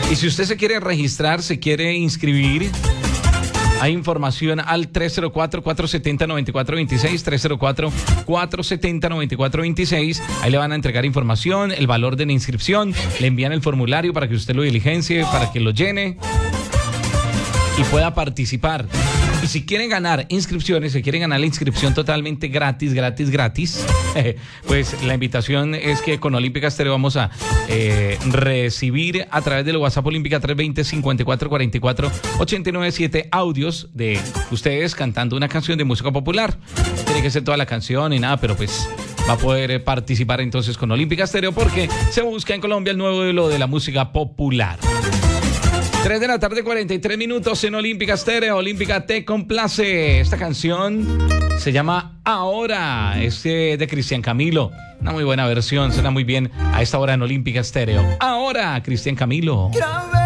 Y si usted se quiere registrar, se quiere inscribir, hay información al 304-470-9426, 304-470-9426. Ahí le van a entregar información, el valor de la inscripción, le envían el formulario para que usted lo diligencie, para que lo llene y pueda participar. Y si quieren ganar inscripciones, si quieren ganar la inscripción totalmente gratis, pues la invitación es que con Olímpica Estéreo vamos a recibir a través del WhatsApp Olímpica 320-5444-897 audios de ustedes cantando una canción de música popular. No tiene que ser toda la canción ni nada, pero pues va a poder participar entonces con Olímpica Estéreo porque se busca en Colombia el nuevo modelo de la música popular. 3 de la tarde, 43 minutos en Olímpica Estéreo. Olímpica te complace. Esta canción se llama Ahora. Es de Cristian Camilo. Una muy buena versión. Suena muy bien a esta hora en Olímpica Estéreo. Ahora, Cristian Camilo.